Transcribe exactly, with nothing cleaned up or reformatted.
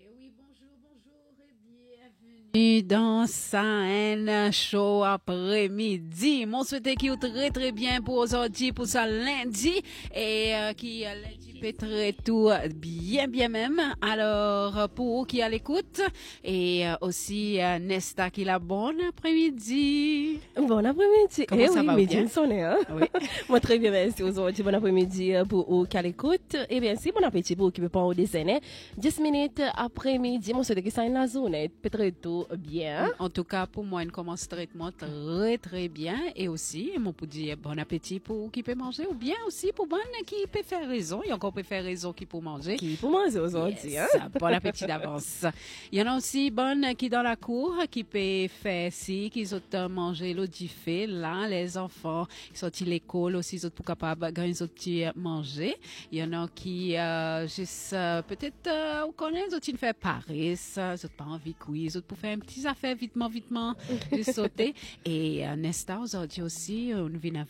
Oui, bonjour, bonjour et bienvenue dans Sahen Show après-midi. Mon souhaité qui est très très bien pour aujourd'hui, pour ça lundi et euh, qui euh, lundi peut très tout bien bien même. Alors pour qui à l'écoute et euh, aussi euh, Nesta qui la bonne après-midi. Bon après-midi. Comment eh ça oui, va, midi bien? sonné, hein? Oui. Moi très bien, merci aujourd'hui. Bon après-midi pour vous qui à l'écoute. Et bien si bon appétit pour vous qui peut pas au déjeuner. dix minutes après-midi, mon souhaité que ça la zone peut-être tout bien. En tout cas, pour moi, il commence traitement très très bien et aussi, mon pour dire bon appétit pour qui peut manger ou bien aussi pour bonne qui peut faire raison. Il y a encore peut faire raison qui peut manger. Qui pour manger aujourd'hui, Yes, hein? bon appétit d'avance. Il y en a aussi bonne qui dans la cour qui peut faire si qui ont mangé l'eau du fait là les enfants qui sortent de l'école aussi ils ont pour capable gagner autres manger. Il y en a qui euh, juste euh, peut-être euh, on connaît les autres qui fait Paris, ça, ils ont pas envie quiz, ils ont pour faire un petit affaire vitement vitement de sauter et euh, Nesta aujourd'hui aussi on vient